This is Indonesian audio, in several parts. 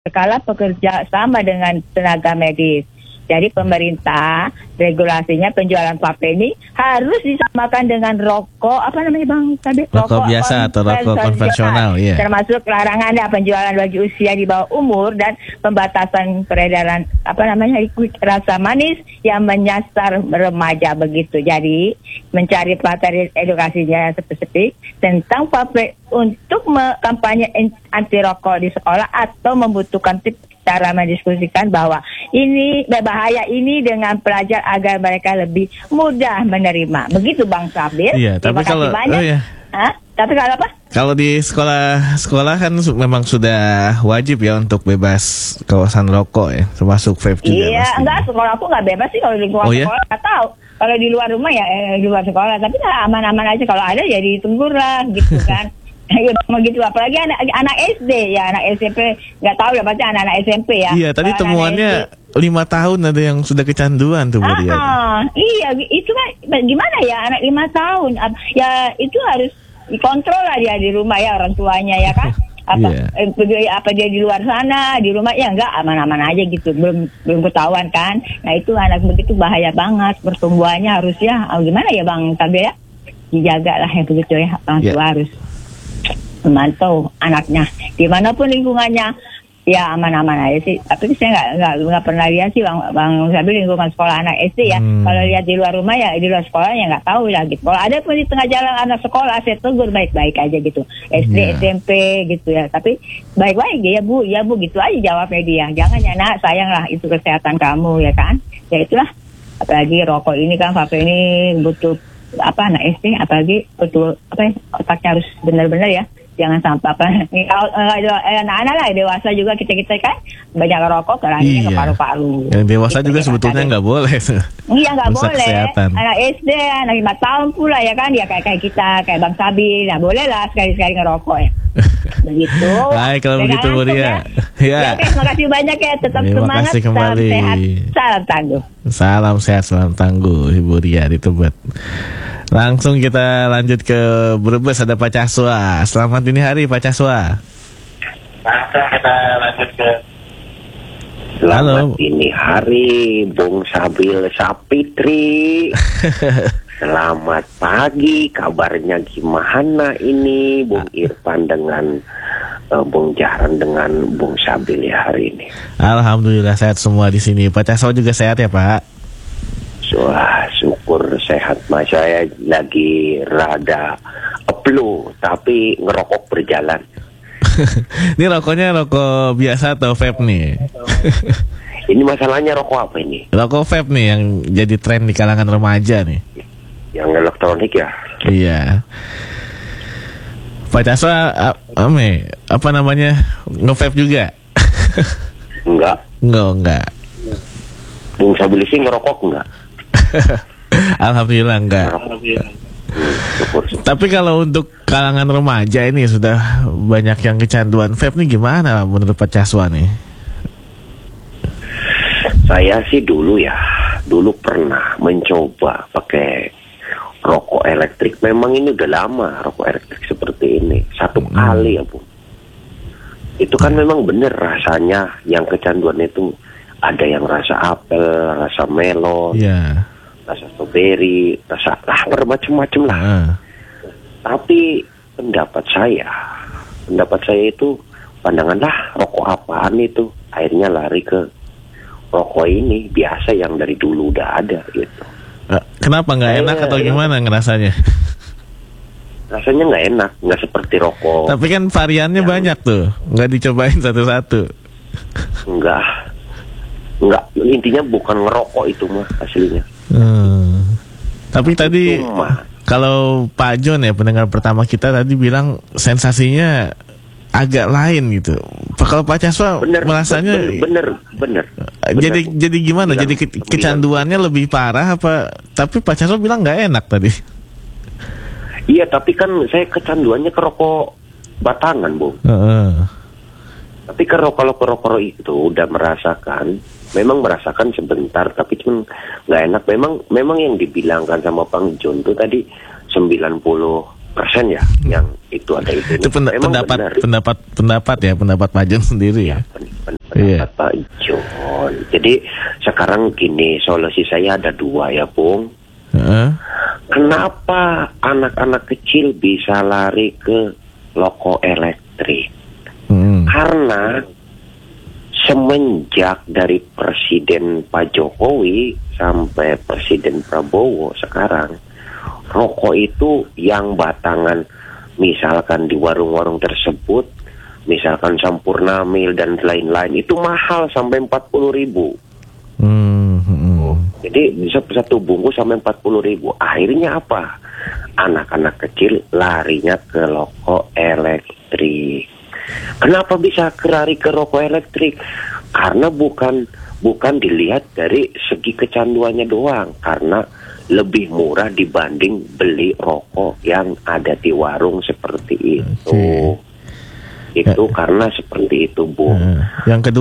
Skala pekerja sama dengan tenaga medis. Jadi pemerintah regulasinya penjualan vape ini harus disamakan dengan rokok apa namanya Bang tadi? Rokok biasa atau rokok konvensional, ya. Termasuk larangannya penjualan bagi usia di bawah umur dan pembatasan peredaran apa namanya rasa manis yang menyasar remaja begitu. Jadi mencari materi edukasinya spesifik tentang vape untuk kampanye anti rokok di sekolah atau membutuhkan tips cara mendiskusikan bahwa ini berbahaya ini dengan pelajar agar mereka lebih mudah menerima. Begitu Bang Sabir. Iya, tapi kalau Tapi kalau apa? Kalau di sekolah kan memang sudah wajib ya untuk bebas kawasan rokok ya, termasuk vape juga. Iya, enggak, sekolah aku enggak bebas sih kalau di luar sekolah, enggak tahu. Kalau di luar rumah ya di luar sekolah, tapi aman-aman aja, kalau ada ya ditunggu lah gitu kan. Ya begitu, apalagi anak SD ya, anak SMP nggak tahu ya, pasti anak-anak SMP ya. Iya, tadi temuannya 5 tahun ada yang sudah kecanduan tuh Bu Ria. Iya, itu kan gimana ya, anak 5 tahun ya itu harus dikontrol lah dia di rumah ya, orang tuanya ya kan. Apa dia di luar sana, di rumah ya enggak, aman-aman aja gitu, belum ketahuan kan. Nah itu anak begitu bahaya banget, pertumbuhannya harus ya gimana ya Bang Tabe ya, dijaga lah ya begitu ya, orang tua harus memantau anaknya dimanapun lingkungannya ya, aman-aman aja sih. Tapi saya nggak pernah lihat sih Bang Sabir lingkungan sekolah anak SD ya. Kalau lihat di luar rumah ya, di luar sekolah ya nggak tahu lah gitu. Kalau ada pun di tengah jalan anak sekolah, saya tegur baik-baik aja gitu, SD SMP gitu ya. Tapi baik-baik ya Bu gitu aja jawabnya dia. Jangan ya nak, sayang lah itu kesehatan kamu ya kan. Ya itulah, apalagi rokok ini kan, vape ini butuh anak SD, apalagi betul otaknya harus benar-benar ya. Jangan sampai anak-anak lah, dewasa juga kita kan banyak rokok keranjanya ke paru-paru. Yang dewasa gitu, juga sebetulnya nggak boleh. Iya nggak boleh. Kesehatan. Anak SD, anak 5 tahun pula ya kan, ya kayak kita, kayak Bang Sabir, nah boleh lah sekali-sekali ngerokok ya. Begitu. Baik kalau begitu Bu Ria. Ya. Oke, terima kasih banyak ya, tetap semangat, salam sehat, salam tangguh. Salam sehat, salam tangguh Ibu Ria di Tebet. Langsung kita lanjut ke Brebes, ada Pak Caswa. Selamat dini hari Pak Caswa. Langsung kita lanjut ke Selamat dini hari Bung Sabil Sapitri. Selamat pagi, kabarnya gimana ini Bung Irfan dengan Bung Jaran dengan Bung Sabil ya hari ini? Alhamdulillah sehat semua di sini. Pak Caswa juga sehat ya Pak? Wah, syukur sehat Mas. Saya lagi rada flu tapi ngerokok berjalan. Ini rokoknya rokok biasa atau vape nih? Ini masalahnya rokok apa ini? Rokok vape nih yang jadi tren di kalangan remaja nih. Yang elektronik ya? Iya. Pak Caswa apa namanya, nge-vape juga? Enggak. Bung Sabil sih ngerokok enggak? Alhamdulillah enggak. Tapi kalau untuk kalangan remaja ini sudah banyak yang kecanduan vape nih, gimana menurut Pak Caswa nih? Saya sih dulu pernah mencoba pakai rokok elektrik. Memang ini udah lama rokok elektrik seperti ini. Satu kali ya Bu. Itu kan memang bener rasanya, yang kecanduan itu ada yang rasa apel, rasa melon, rasa strawberry, rasa macam-macam lah. Tapi pendapat saya itu pandanganlah rokok apaan itu, akhirnya lari ke rokok ini biasa yang dari dulu udah ada gitu. Kenapa nggak enak atau gimana ngerasanya? Rasanya nggak enak, nggak seperti rokok. Tapi kan variannya banyak tuh, nggak dicobain satu-satu. Enggak, intinya bukan ngerokok itu mah aslinya. Tapi tadi kalau Pak John ya, pendengar pertama kita tadi bilang sensasinya agak lain gitu. Kalau Pak Caswa merasanya bener. Jadi gimana? Jadi kecanduannya lebih parah apa? Tapi Pak Caswa bilang nggak enak tadi. Iya, tapi kan saya kecanduannya ke rokok batangan, Bung. Tapi kalau ke rokok itu udah merasakan sebentar, tapi cuma nggak enak. Memang yang dibilangkan sama Bang John tuh tadi 90 ya yang itu ada itu. Itu pendapat Pak Jon sendiri ya. Pendapat Pak Jon. Jadi sekarang gini, solusi saya ada 2 ya, Bung. Kenapa anak-anak kecil bisa lari ke rokok elektrik? Karena semenjak dari Presiden Pak Jokowi sampai Presiden Prabowo sekarang, rokok itu yang batangan, misalkan di warung-warung tersebut, misalkan Sampurna Mil dan lain-lain, itu mahal sampai 40.000. Jadi bisa satu bungkus sampai 40.000. Akhirnya apa? Anak-anak kecil larinya ke rokok elektrik. Kenapa bisa lari ke rokok elektrik? Karena bukan dilihat dari segi kecanduannya doang, karena lebih murah dibanding beli rokok yang ada di warung seperti itu. Itu karena seperti itu, Bu. Yang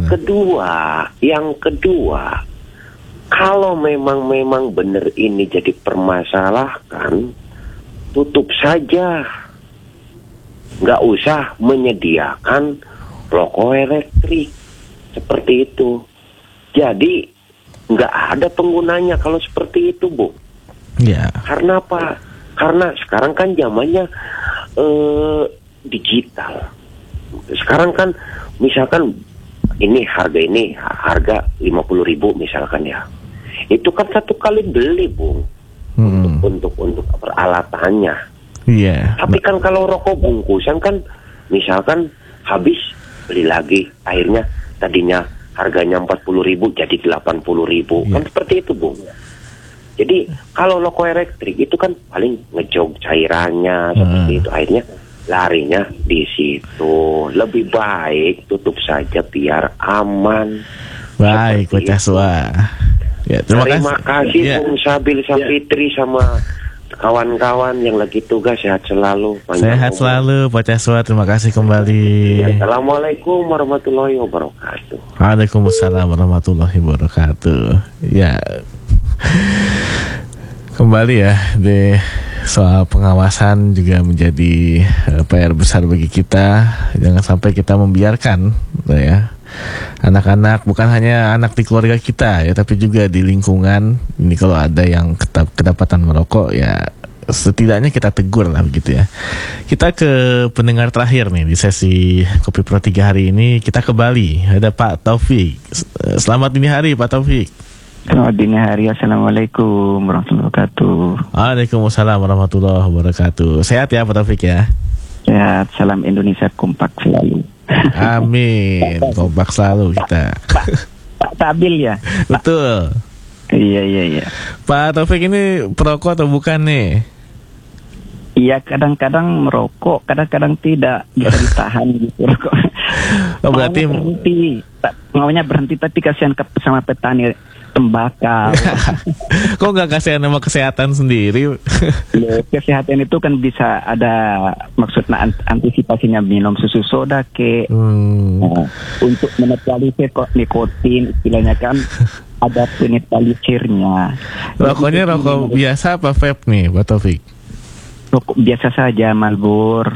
kedua, kalau memang benar ini jadi permasalahan, tutup saja. Nggak usah menyediakan rokok elektrik seperti itu. Jadi nggak ada penggunanya kalau seperti itu, Bu. Ya. Karena apa? Karena sekarang kan zamannya digital. Sekarang kan misalkan harga 50.000 misalkan ya. Itu kan 1 kali beli, Bung. Untuk peralatannya. Iya. Tapi kan kalau rokok bungkusan kan misalkan habis beli lagi, akhirnya tadinya harganya 40.000 jadi 80.000. Kan seperti itu, Bung. Jadi kalau rokok elektrik itu kan paling ngejog cairannya seperti itu, akhirnya larinya di situ. Lebih baik tutup saja biar aman. Baik, Pak Caswa. Ya, terima kasih Bung Sabil Sapitri sama kawan-kawan yang lagi tugas. Sehat selalu. Sehat selalu Pak Caswa. Terima kasih kembali. Assalamualaikum warahmatullahi wabarakatuh. Waalaikumsalam warahmatullahi wabarakatuh. Ya, kembali ya di soal pengawasan juga menjadi PR besar bagi kita. Jangan sampai kita membiarkan ya anak-anak, bukan hanya anak di keluarga kita ya, tapi juga di lingkungan ini, kalau ada yang kedapatan merokok ya setidaknya kita tegur lah begitu ya. Kita ke pendengar terakhir nih di sesi Kopi Pro 3 hari ini. Kita ke Bali, ada Pak Taufik. Selamat dini hari Pak Taufik. Selamat dini hari. Assalamualaikum warahmatullahi wabarakatuh. Waalaikumsalam warahmatullahi wabarakatuh. Sehat ya Pak Taufik ya? Sehat. Salam Indonesia kompak selalu. Amin. Kompak selalu kita. Pak Tabil ya? Betul. Iya. Pak Taufik ini perokok atau bukan nih? Iya, kadang-kadang merokok, kadang-kadang tidak, bisa ditahan gitu rokok. Oh, berarti maunya berhenti, tapi kasihan sama petani tembakau. Kok nggak kasihan sama kesehatan sendiri? Kesehatan itu kan bisa ada maksudnya antisipasinya, minum susu soda untuk menetralisir nikotin, istilahnya kan ada penetralisirnya. Rokoknya rokok biasa apa vape nih Pak Taufik? Rokok biasa saja, Marlboro.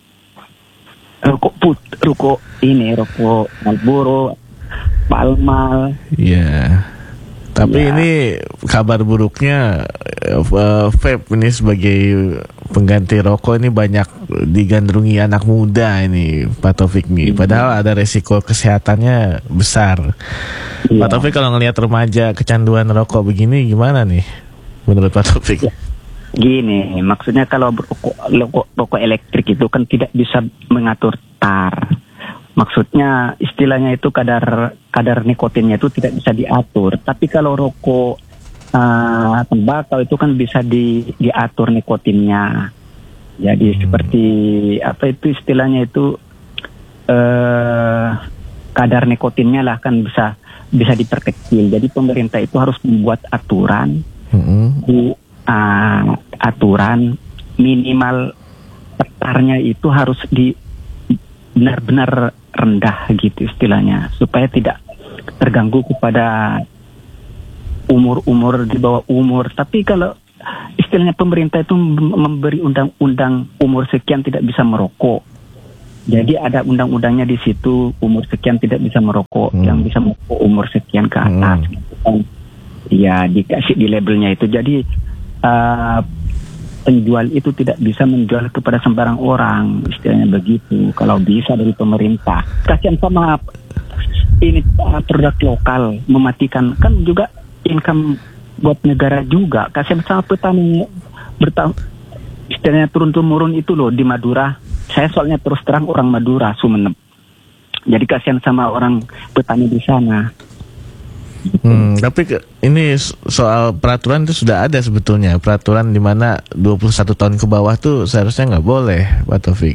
Rokok Marlboro, Palmal. Iya. Tapi ini kabar buruknya vape ini sebagai pengganti rokok ini banyak digandrungi anak muda ini Pak Taufik nih. Padahal ada resiko kesehatannya besar. Pak Taufik kalau ngelihat remaja kecanduan rokok begini gimana nih menurut Pak Taufik? Gini, maksudnya kalau rokok elektrik itu kan tidak bisa mengatur tar. Maksudnya istilahnya itu kadar nikotinnya itu tidak bisa diatur. Tapi kalau rokok tembakau itu kan bisa diatur nikotinnya. Jadi seperti apa itu istilahnya itu kadar nikotinnya lah kan bisa diperkecil. Jadi pemerintah itu harus membuat aturan aturan minimal tarnya itu harus benar-benar rendah gitu istilahnya, supaya tidak terganggu kepada umur di bawah umur. Tapi kalau istilahnya pemerintah itu memberi undang-undang umur sekian tidak bisa merokok. Jadi ada undang-undangnya di situ, umur sekian tidak bisa merokok, yang bisa merokok umur sekian ke atas. Gitu kan. Ya dikasih di labelnya itu. Jadi penjual itu tidak bisa menjual kepada sembarang orang, istilahnya begitu. Kalau bisa dari pemerintah. Kasihan sama ini produk lokal, mematikan kan juga income buat negara juga. Kasihan sama petani istilahnya turun-temurun itu loh di Madura. Saya soalnya terus terang orang Madura, Sumeneb. Jadi kasihan sama orang petani di sana. Tapi ini soal peraturan itu sudah ada sebetulnya. Peraturan di mana 21 tahun ke bawah tuh seharusnya nggak boleh, Pak Taufik.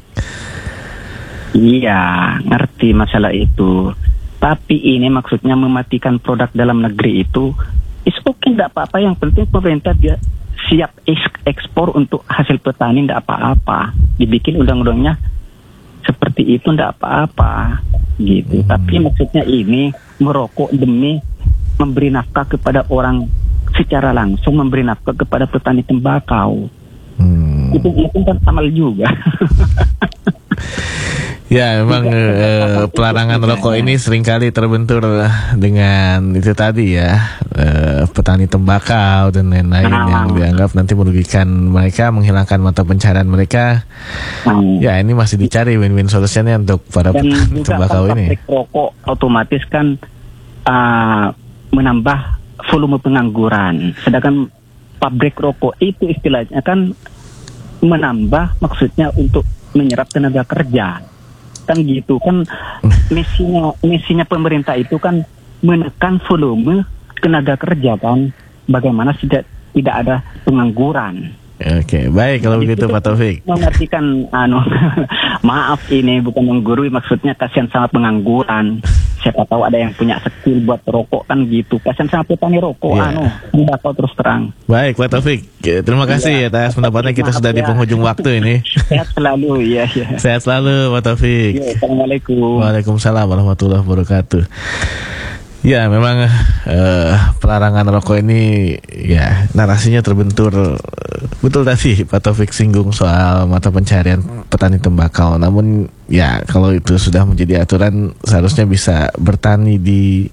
Iya, ngerti masalah itu. Tapi ini maksudnya mematikan produk dalam negeri itu, nggak apa-apa. Yang penting pemerintah dia siap ekspor untuk hasil petani, nggak apa-apa. Dibikin undang-undangnya seperti itu, nggak apa-apa gitu. Tapi maksudnya ini merokok demi memberi nafkah kepada orang secara langsung, memberi nafkah kepada petani tembakau. Itu kan amal juga. Ya, memang pelarangan rokok ini seringkali terbentur dengan itu tadi ya, petani tembakau dan lain-lain yang dianggap nanti merugikan mereka, menghilangkan mata pencaharian mereka. Ya, ini masih dicari win-win solutionnya untuk para petani tembakau ini. Dan rokok otomatis kan menambah volume pengangguran. Sedangkan pabrik rokok itu istilahnya kan menambah, maksudnya untuk menyerap tenaga kerja. Kan gitu kan, misinya pemerintah itu kan menekan volume tenaga kerja kan, bagaimana tidak ada pengangguran. Oke, baik kalau begitu Pak Taufik. Mengartikan maaf ini bukan menggurui, maksudnya kasihan sama pengangguran. Siapa tahu ada yang punya skill buat rokok kan gitu. Kasihan sama petani rokok tembakau terus terang. Baik Pak Taufik, terima kasih atas pendapatnya. Kita sudah di penghujung waktu ini. Sehat selalu ya. Sehat selalu Pak Taufik. Assalamualaikum. Waalaikumsalam warahmatullahi wabarakatuh. Ya, memang pelarangan rokok ini ya narasinya terbentur. Betul tadi Pak Taufik singgung soal mata pencaharian petani tembakau. Namun ya kalau itu sudah menjadi aturan, seharusnya bisa bertani di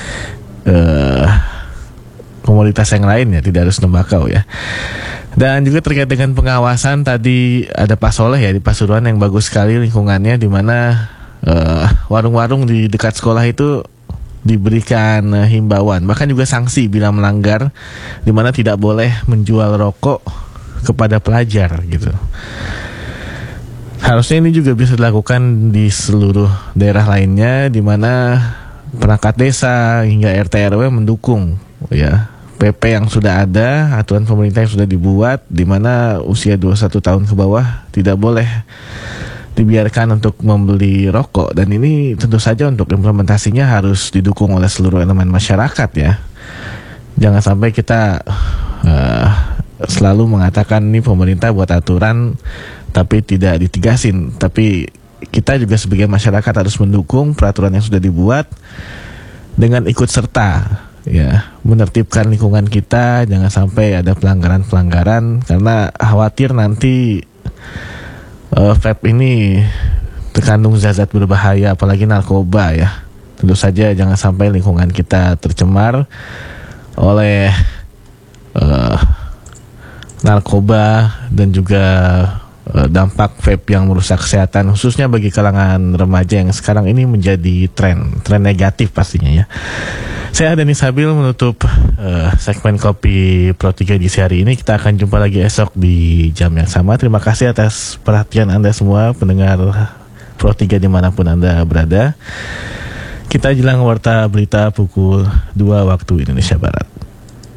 komoditas yang lain ya, tidak harus tembakau ya. Dan juga terkait dengan pengawasan, tadi ada Pak Soleh ya di Pasuruan yang bagus sekali lingkungannya, di mana warung-warung di dekat sekolah itu diberikan himbauan, bahkan juga sanksi bila melanggar, di mana tidak boleh menjual rokok kepada pelajar gitu. Harusnya ini juga bisa dilakukan di seluruh daerah lainnya, di mana perangkat desa hingga RT RW mendukung ya PP yang sudah ada, aturan pemerintah yang sudah dibuat, di mana usia 21 tahun ke bawah tidak boleh dibiarkan untuk membeli rokok. Dan ini tentu saja untuk implementasinya harus didukung oleh seluruh elemen masyarakat ya. Jangan sampai kita selalu mengatakan ini pemerintah buat aturan tapi tidak ditegasin. Tapi kita juga sebagai masyarakat harus mendukung peraturan yang sudah dibuat dengan ikut serta ya, menertibkan lingkungan kita. Jangan sampai ada pelanggaran-pelanggaran, karena khawatir nanti vape ini terkandung zat-zat berbahaya, apalagi narkoba ya. Tentu saja jangan sampai lingkungan kita tercemar oleh narkoba dan juga dampak vape yang merusak kesehatan, khususnya bagi kalangan remaja yang sekarang ini menjadi tren negatif pastinya ya. Saya Dani Sabil menutup segmen Kopi Pro 3 di hari ini. Kita akan jumpa lagi esok di jam yang sama. Terima kasih atas perhatian Anda semua pendengar Pro 3 dimanapun Anda berada. Kita jelang warta berita pukul 2 waktu Indonesia Barat.